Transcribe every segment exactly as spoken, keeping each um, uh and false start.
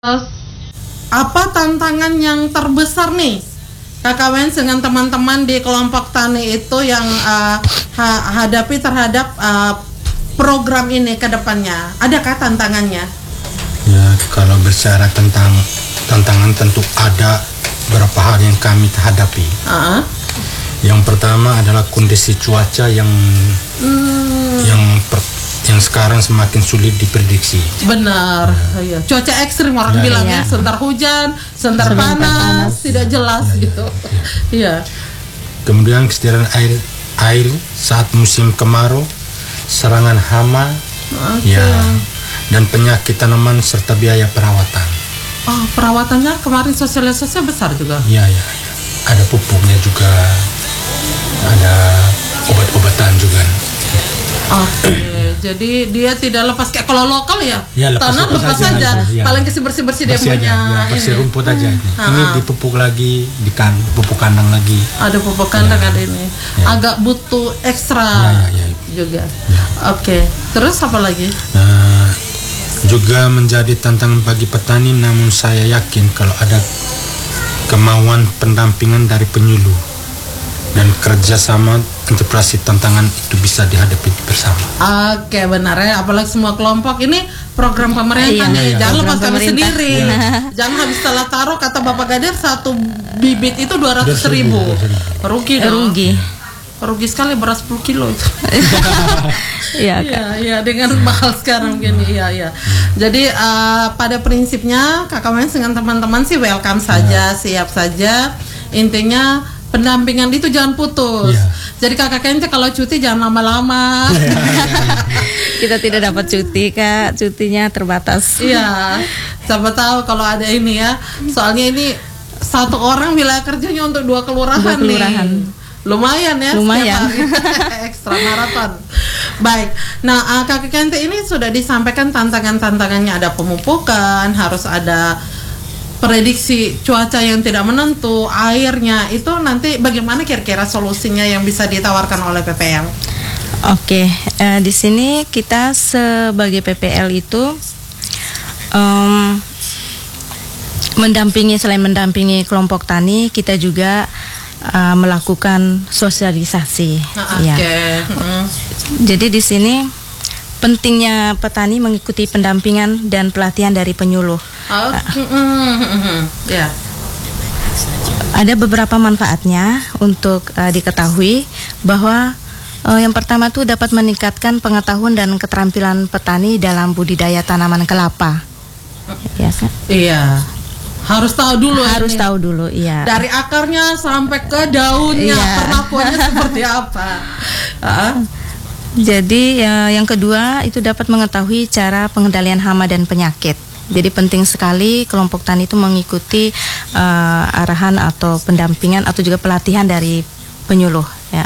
Apa tantangan yang terbesar nih Kakak Wens dengan teman-teman di kelompok tani itu yang uh, ha- hadapi terhadap uh, program ini ke depannya? Adakah tantangannya? Ya, kalau bicara tentang tantangan tentu ada beberapa hal yang kami hadapi. Uh-huh. Yang pertama adalah kondisi cuaca yang hmm. yang per, yang sekarang semakin sulit diprediksi. Benar, ya. Ya. Cuaca ekstrim orang ya, bilang ya. ya, sebentar hujan, sebentar, sebentar panas, panas, tidak jelas ya, gitu. Iya. Ya. Ya. Kemudian kesediaan air air saat musim kemarau, serangan hama, okay. ya, dan penyakit tanaman serta biaya perawatan. Oh, perawatannya kemarin sosialisasinya besar juga. Iya, ya, ya. Ada pupuknya juga, ada obat-obatan juga. Oke, okay. Jadi dia tidak lepas kayak kalau lokal ya, ya lepas tanah lepas, lepas saja, ya. Paling kasih bersih-bersih dia punya. Ya, bersih rumput aja. Hmm. Ini ha-ha. Dipupuk lagi, di kan, pupuk kandang lagi. Ada pupuk kandang ya. Ada ini. Ya. Agak butuh ekstra ya, ya, ya. juga. Ya. Oke, okay. Terus apa lagi? Nah, juga menjadi tantangan bagi petani, namun saya yakin kalau ada kemauan pendampingan dari penyuluh dan kerjasama integrasi tantangan itu bisa dihadapi bersama. Oke, benar ya. Apalagi semua kelompok ini program pemerintah iya, nih. Iya, jangan lepas kami sendiri. Iya. Jangan habis setelah taruh kata Bapak Gadir satu bibit itu dua ratus ribu. Rugi dong. Rugi. Rugi sekali beras sepuluh kilo itu. Iya, iya, ya, dengan mahal sekarang gini. Iya, iya. Jadi uh, pada prinsipnya Kakak Wens dengan teman-teman sih welcome saja, siap saja. Intinya pendampingan itu jangan putus. Yeah. Jadi Kakak Kente kalau cuti jangan lama-lama. Kita tidak dapat cuti, Kak. Cutinya terbatas. Iya. Siapa tahu kalau ada ini ya. Soalnya ini satu orang wilayah kerjanya untuk dua kelurahan, dua kelurahan. nih. Lumayan ya. Lumayan. Ekstra maraton. Baik. Nah, uh, Kakak Kente ini sudah disampaikan tantangan-tantangannya, ada pemupukan, harus ada prediksi cuaca yang tidak menentu, airnya itu nanti bagaimana kira-kira solusinya yang bisa ditawarkan oleh P P L? Oke, eh, di sini kita sebagai P P L itu um, mendampingi, selain mendampingi kelompok tani, kita juga uh, melakukan sosialisasi. Nah, ya. Okay. Hmm. Jadi di sini pentingnya petani mengikuti pendampingan dan pelatihan dari penyuluh. Oh, uh, ya. Ada beberapa manfaatnya untuk uh, diketahui bahwa uh, yang pertama tuh dapat meningkatkan pengetahuan dan keterampilan petani dalam budidaya tanaman kelapa. Ya kan? Iya. Harus tahu dulu. Harus ini. tahu dulu, iya. Dari akarnya sampai ke daunnya, iya. Perlakuannya seperti apa? Uh. Jadi uh, yang kedua itu dapat mengetahui cara pengendalian hama dan penyakit. Jadi penting sekali kelompok tani itu mengikuti uh, arahan atau pendampingan atau juga pelatihan dari penyuluh ya.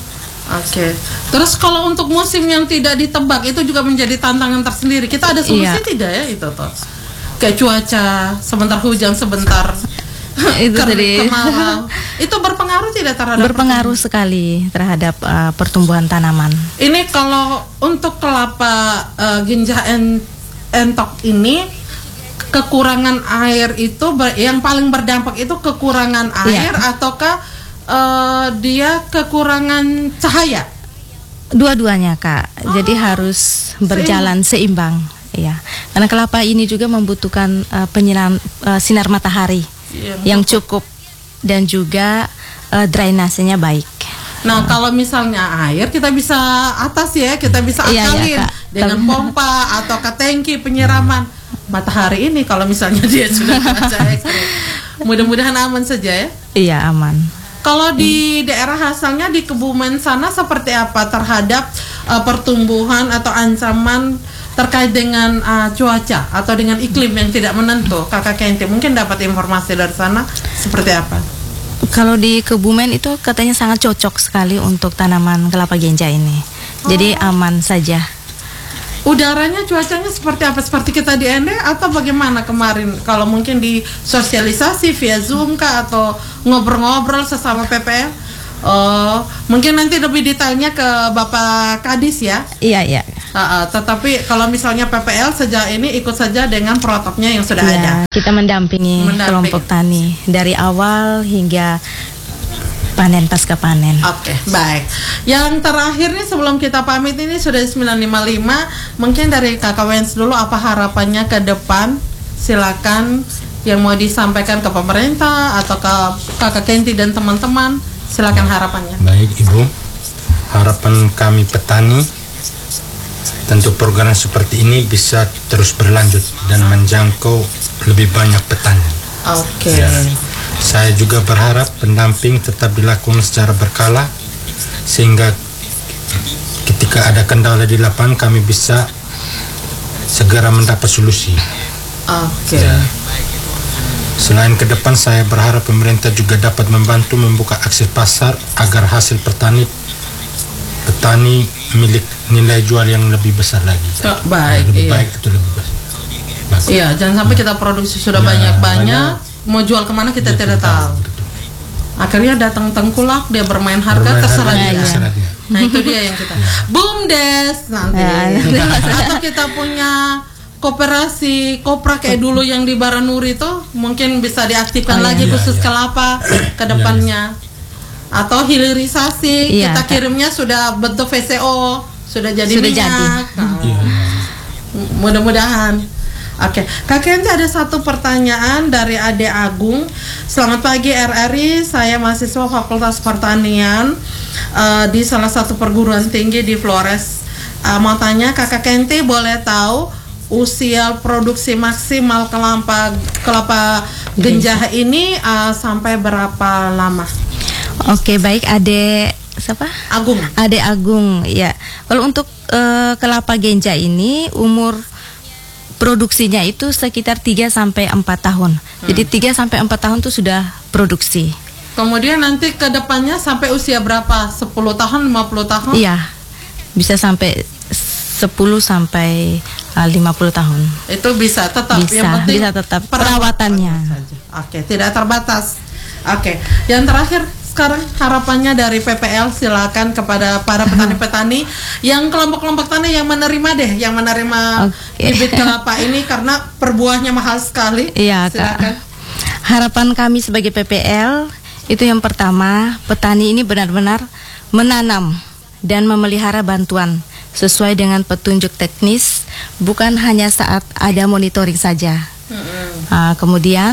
Oke. Terus kalau untuk musim yang tidak ditebak itu juga menjadi tantangan tersendiri. Kita ada solusi iya. tidak ya itu toh? Kayak cuaca, sebentar hujan, sebentar itu jadi kemarau. Itu berpengaruh tidak terhadap berpengaruh sekali terhadap uh, pertumbuhan tanaman. Ini kalau untuk kelapa uh, ganja en- entok ini kekurangan air itu ber, yang paling berdampak itu kekurangan air ya. Ataukah uh, dia kekurangan cahaya? Dua-duanya, Kak. Oh. Jadi harus berjalan seimbang, ya. Karena kelapa ini juga membutuhkan uh, penyinar uh, sinar matahari ya, yang cukup dan juga uh, drainasenya baik. Nah, kalau misalnya air kita bisa atas ya, kita bisa akalin ya, ya, dengan pompa atau ke tangki penyiraman. Matahari ini kalau misalnya dia sudah cuaca ekstrim, mudah-mudahan aman saja ya. Iya, aman. Kalau di hmm. daerah asalnya di Kebumen sana seperti apa terhadap uh, pertumbuhan atau ancaman terkait dengan uh, cuaca atau dengan iklim yang tidak menentu? Kakak Kente mungkin dapat informasi dari sana seperti apa? Kalau di Kebumen itu katanya sangat cocok sekali untuk tanaman kelapa ganja ini. Oh. Jadi aman saja. Udaranya, cuacanya seperti apa? Seperti kita di Ende atau bagaimana kemarin? Kalau mungkin di sosialisasi via Zoom kah atau ngobrol-ngobrol sesama P P L? Oh, mungkin nanti lebih detailnya ke Bapak Kadis ya? Iya, iya. Uh, uh, tetapi kalau misalnya P P L sejauh ini ikut saja dengan protoknya yang sudah Ya, ada. kita mendampingi Mendamping. kelompok tani dari awal hingga panen pasca panen. Oke, baik. Yang terakhir nih sebelum kita pamit ini sudah sembilan lima lima, mungkin dari Kakak Wens dulu apa harapannya ke depan? Silakan yang mau disampaikan ke pemerintah atau ke Kakak Kenti dan teman-teman, silakan harapannya. Baik Ibu, harapan kami petani tentu program seperti ini bisa terus berlanjut dan menjangkau lebih banyak petani. Oke. Ya. Saya juga berharap pendamping tetap dilakukan secara berkala sehingga ketika ada kendala di lapangan kami bisa segera mendapat solusi. Oke. Ya. Selain ke depan saya berharap pemerintah juga dapat membantu membuka akses pasar agar hasil petani petani milik nilai jual yang lebih besar lagi. Oh, baik, lebih iya. baik itu lebih besar. Bagus. Iya, jangan sampai kita produksi sudah Ya, banyak-banyak, mau jual kemana kita Dia tidak tahu. gitu. Akhirnya datang tengkulak, dia bermain harga, Bermain terserah harga, dia. terserah dia. Nah itu dia yang kita BUMDes nanti. Ya. Atau kita punya koperasi kopra kayak dulu yang di Baranuri itu mungkin bisa diaktifkan Oh, lagi iya. khusus Iya, iya. kelapa ke depannya. Atau hilirisasi, Iya, kita Kak. kirimnya sudah bentuk V C O, sudah jadi Sudah minyak. jadi. Nah, Iya. mudah-mudahan. Oke, Kak Kenti ada satu pertanyaan dari Ade Agung. Selamat pagi R R I, saya mahasiswa Fakultas Pertanian uh, di salah satu perguruan tinggi di Flores. Uh, mau tanya Kakak Kenti boleh tahu usia produksi maksimal kelapa kelapa genjah ini uh, sampai berapa lama? Oke, baik, Ade siapa? Agung. Ade Agung, ya. Kalau untuk eh, kelapa genja ini umur produksinya itu sekitar tiga sampai empat tahun. Jadi tiga sampai empat tahun itu sudah produksi. Kemudian nanti ke depannya sampai usia berapa? sepuluh tahun, lima puluh tahun? Iya. Bisa sampai sepuluh sampai eh, lima puluh tahun. Itu bisa tetap Bisa, yang penting bisa tetap perawatannya perawatannya. saja. Oke, tidak terbatas. Oke, yang terakhir sekarang harapannya dari P P L silakan kepada para petani-petani yang kelompok-kelompok tani yang menerima deh, yang menerima Oke. bibit kelapa ini karena perbuahnya mahal sekali. Iya, Silakan. Kak. Harapan kami sebagai P P L itu yang pertama, petani ini benar-benar menanam dan memelihara bantuan sesuai dengan petunjuk teknis, bukan hanya saat ada monitoring saja. Uh, kemudian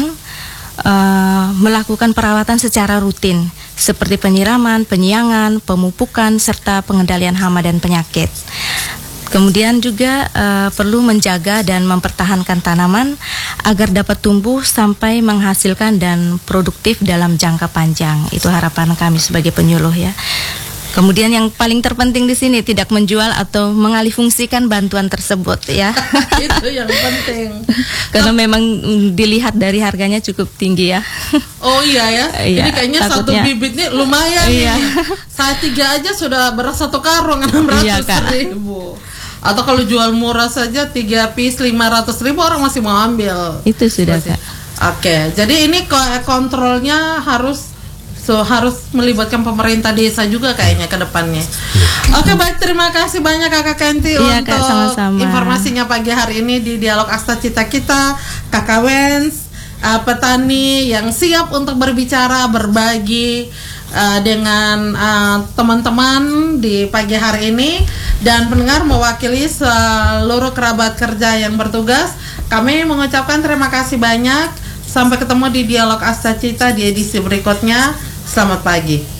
uh, melakukan perawatan secara rutin seperti penyiraman, penyiangan, pemupukan, serta pengendalian hama dan penyakit. Kemudian juga uh, perlu menjaga dan mempertahankan tanaman agar dapat tumbuh sampai menghasilkan dan produktif dalam jangka panjang. Itu harapan kami sebagai penyuluh ya. Kemudian yang paling terpenting di sini tidak menjual atau mengalihfungsikan bantuan tersebut ya. Itu yang penting. Karena memang mm, dilihat dari harganya cukup tinggi ya. Oh iya ya. Iya, Ini kayaknya satu takutnya. bibit nih lumayan Iya. nih. Saya tiga aja sudah beras satu karung enam Iya, ratus Kak. ribu. Atau kalau jual murah saja tiga piece lima ratus ribu orang masih mau ambil. Itu sudah Masih. Kak. Oke, jadi ini ko- kontrolnya harus so harus melibatkan pemerintah desa juga kayaknya ke depannya. Oke, baik, terima kasih banyak Kakak Kenti Iya, untuk Kak, sama-sama. informasinya pagi hari ini di Dialog Asta Cita Kita. Kakak Wens, uh, petani yang siap untuk berbicara, berbagi uh, dengan uh, teman-teman di pagi hari ini, dan pendengar mewakili seluruh kerabat kerja yang bertugas. Kami mengucapkan terima kasih banyak. Sampai ketemu di Dialog Asta Cita di edisi berikutnya. Selamat pagi.